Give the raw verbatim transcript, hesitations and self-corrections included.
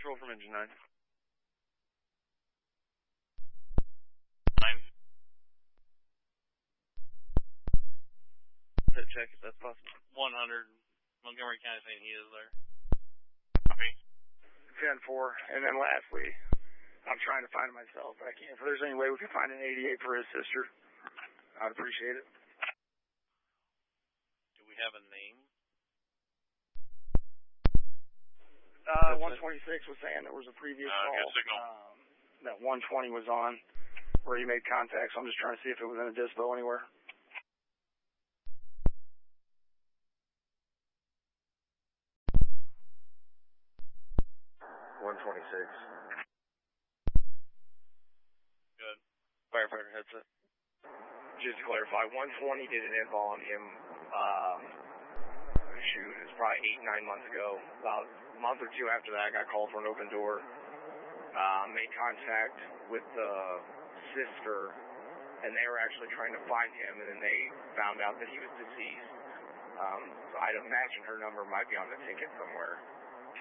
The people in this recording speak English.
Control from engine nine. Nine. Set check if that's possible. one hundred. Montgomery County saying he is there. Copy. ten four. And then lastly, I'm trying to find it myself, but I can't. If there's any way we can find an eighty-eight for his sister, I'd appreciate it. Do we have a name? Uh, one twenty-six was saying there was a previous uh, call good signal. Um, that one twenty was on where he made contact, so I'm just trying to see if it was in a dispo anywhere. one twenty-six. Good. Firefighter headset. Just to clarify, one twenty did an info on him, um, shoot, it was probably eight, nine months ago. About a month or two after that, I got called for an open door. Uh, made contact with the sister, and they were actually trying to find him, and then they found out that he was deceased. Um, so I'd imagine her number might be on the ticket somewhere.